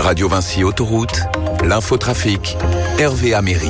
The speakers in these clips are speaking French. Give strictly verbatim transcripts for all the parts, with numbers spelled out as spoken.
Radio Vinci Autoroute, l'infotrafic, Hervé Améry.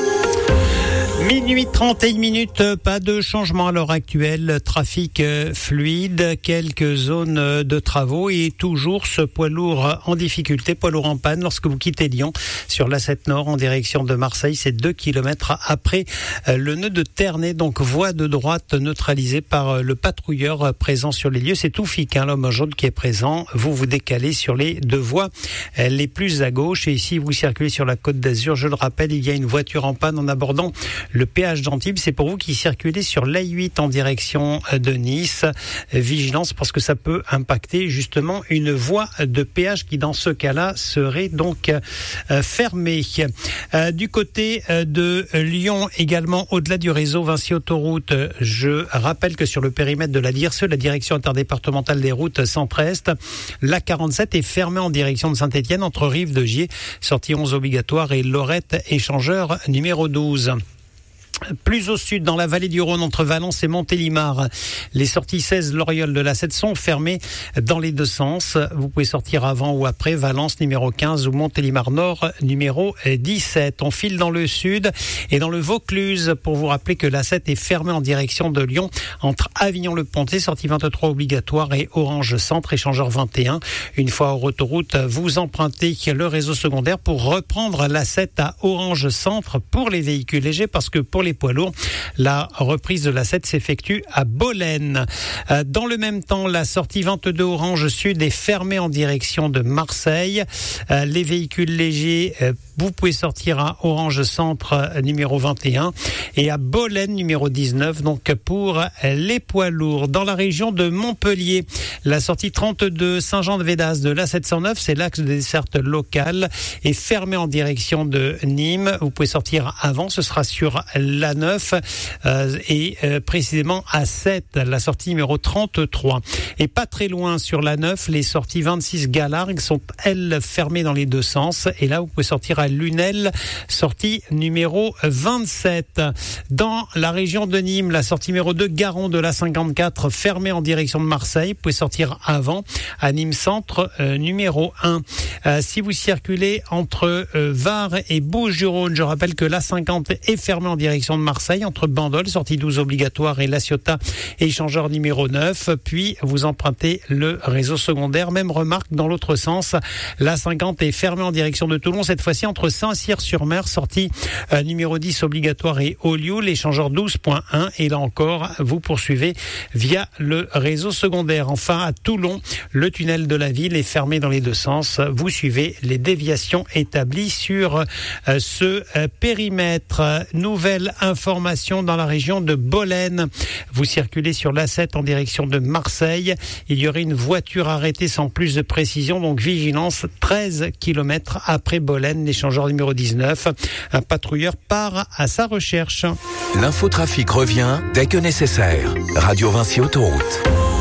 Minuit trente et une minutes, pas de changement à l'heure actuelle, trafic fluide, quelques zones de travaux et toujours ce poids lourd en difficulté, poids lourd en panne lorsque vous quittez Lyon sur l'A sept Nord en direction de Marseille, c'est deux kilomètres après le nœud de Ternay, donc voie de droite neutralisée par le patrouilleur présent sur les lieux, c'est Toufik, hein, l'homme jaune qui est présent, vous vous décalez sur les deux voies les plus à gauche et ici vous circulez sur la Côte d'Azur, je le rappelle, il y a une voiture en panne en abordant le péage d'Antibes, c'est pour vous qui circulez sur l'A huit en direction de Nice. Vigilance parce que ça peut impacter justement une voie de péage qui dans ce cas-là serait donc euh, fermée. Euh, du côté de Lyon également, au-delà du réseau Vinci Autoroute, je rappelle que sur le périmètre de la D I R S E, la direction interdépartementale des routes centre-est, l'A quarante-sept est fermée en direction de Saint-Étienne entre Rive de Gier, sortie onze obligatoire, et Lorette échangeur numéro douze. Plus au sud, dans la vallée du Rhône, entre Valence et Montélimar, les sorties seize Loriol de l'A sept sont fermées dans les deux sens. Vous pouvez sortir avant ou après Valence numéro quinze ou Montélimar Nord numéro dix-sept. On file dans le sud et dans le Vaucluse pour vous rappeler que l'A sept est fermée en direction de Lyon entre Avignon-le-Pontet, sortie vingt-trois obligatoire, et Orange Centre, échangeur vingt et un. Une fois hors autoroute, vous empruntez le réseau secondaire pour reprendre l'A sept à Orange Centre pour les véhicules légers, parce que pour les poids lourds, la reprise de l'A sept s'effectue à Bolène. Dans le même temps, la sortie vingt-deux Orange Sud est fermée en direction de Marseille. Les véhicules légers, vous pouvez sortir à Orange Centre numéro vingt et un et à Bolène numéro dix-neuf, donc pour les poids lourds. Dans la région de Montpellier, la sortie trente-deux Saint-Jean-de-Védas de l'A sept cent neuf, c'est l'axe de desserte locale, est fermée en direction de Nîmes. Vous pouvez sortir avant, ce sera sur l'A neuf euh, et euh, précisément à sept, la sortie numéro trente-trois. Et pas très loin sur l'A neuf, les sorties vingt-six Galargues sont, elles, fermées dans les deux sens. Et là, vous pouvez sortir à Lunel, sortie numéro vingt-sept. Dans la région de Nîmes, la sortie numéro deux Garon de l'A cinquante-quatre, fermée en direction de Marseille. Vous pouvez sortir avant à Nîmes Centre euh, numéro un. Euh, si vous circulez entre euh, Var et Bouches-du-Rhône, je rappelle que l'A cinquante est fermée en direction de Marseille, entre Bandol, sortie douze obligatoire, et La Ciotat, échangeur numéro neuf. Puis vous empruntez le réseau secondaire. Même remarque dans l'autre sens, l'A cinquante est fermée en direction de Toulon, cette fois-ci entre Saint-Cyr-sur-Mer, sortie euh, numéro dix obligatoire, et Olliou, l'échangeur douze point un. Et là encore, vous poursuivez via le réseau secondaire. Enfin, à Toulon, le tunnel de la ville est fermé dans les deux sens. Vous suivez les déviations établies sur euh, ce euh, périmètre. Nouvelle information dans la région de Bolène. Vous circulez sur l'A sept en direction de Marseille. Il y aurait une voiture arrêtée sans plus de précision, donc vigilance, treize kilomètres après Bolène, l'échangeur numéro dix-neuf. Un patrouilleur part à sa recherche. L'infotrafic revient dès que nécessaire. Radio Vinci Autoroute.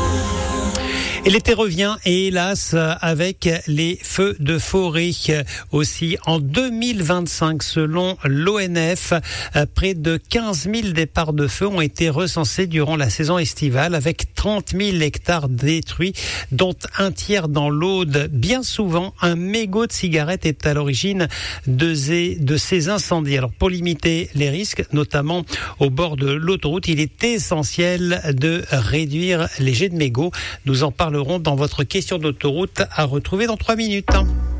Et l'été revient, et hélas, avec les feux de forêt aussi. En deux mille vingt-cinq, selon l'O N F, près de quinze mille départs de feu ont été recensés durant la saison estivale, avec trente mille hectares détruits, dont un tiers dans l'Aude. Bien souvent, un mégot de cigarette est à l'origine de ces, de ces incendies. Alors, pour limiter les risques, notamment au bord de l'autoroute, il est essentiel de réduire les jets de mégots. Nous en parlerons dans votre question d'autoroute, à retrouver dans trois minutes.